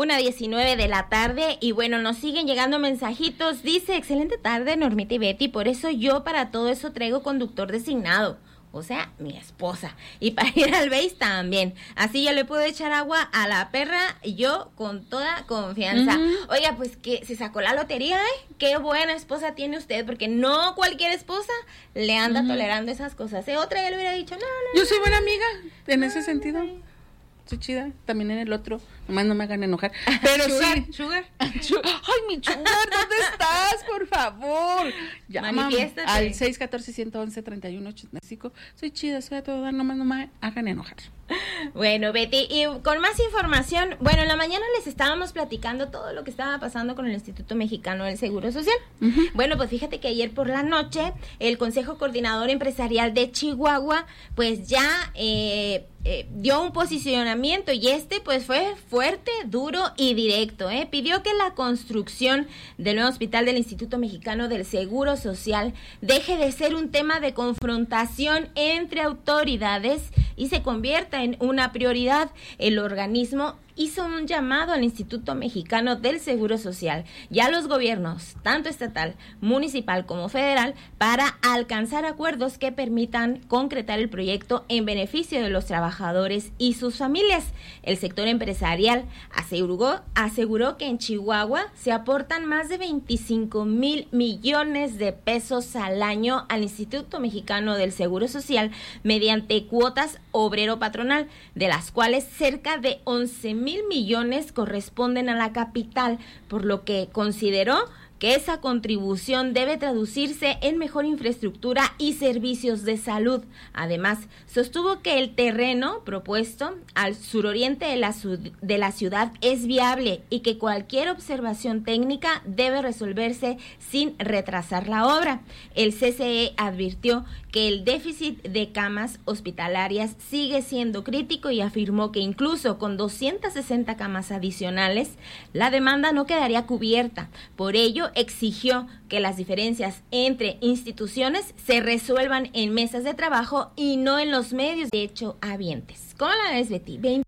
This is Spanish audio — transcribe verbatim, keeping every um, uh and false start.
una diecinueve de la tarde y bueno, nos siguen llegando mensajitos. Dice, excelente tarde, Normita y Betty, por eso yo para todo eso traigo conductor designado. O sea, mi esposa. Y para ir al base también. Así ya le puedo echar agua a la perra yo con toda confianza. Uh-huh. Oiga, pues que se sacó la lotería, ¿eh? Qué buena esposa tiene usted, porque no cualquier esposa le anda uh-huh. tolerando esas cosas. ¿Eh? Otra ya le hubiera dicho, no, no. Yo soy buena amiga en no, ese sentido. No. Soy chida, también en el otro, nomás no me hagan enojar. Pero sugar, sí. Sugar. Ay, mi sugar, ¿dónde estás? Por favor. Llama al seis uno cuatro, uno uno uno, tres uno ocho cinco. Soy chida, soy a todo dar, nomás no me hagan enojar. Bueno, Betty, y con más información, bueno, en la mañana les estábamos platicando todo lo que estaba pasando con el Instituto Mexicano del Seguro Social. Uh-huh. Bueno, pues fíjate que ayer por la noche el Consejo Coordinador Empresarial de Chihuahua, pues ya eh, eh, dio un posicionamiento y este pues fue fuerte, duro y directo. ¿eh? Pidió que la construcción del nuevo hospital del Instituto Mexicano del Seguro Social deje de ser un tema de confrontación entre autoridades y se convierta en una prioridad. El organismo hizo un llamado al Instituto Mexicano del Seguro Social y a los gobiernos, tanto estatal, municipal como federal, para alcanzar acuerdos que permitan concretar el proyecto en beneficio de los trabajadores y sus familias. El sector empresarial aseguró, aseguró que en Chihuahua se aportan más de veinticinco mil millones de pesos al año al Instituto Mexicano del Seguro Social mediante cuotas obrero-patronal, de las cuales cerca de once mil millones corresponden a la capital, por lo que consideró que esa contribución debe traducirse en mejor infraestructura y servicios de salud. Además, sostuvo que el terreno propuesto al suroriente de la, su- de la ciudad es viable y que cualquier observación técnica debe resolverse sin retrasar la obra. El C C E advirtió que el déficit de camas hospitalarias sigue siendo crítico y afirmó que incluso con doscientas sesenta camas adicionales, la demanda no quedaría cubierta. Por ello, exigió que las diferencias entre instituciones se resuelvan en mesas de trabajo y no en los medios de hecho habientes. ¿Cómo la ves, Betty?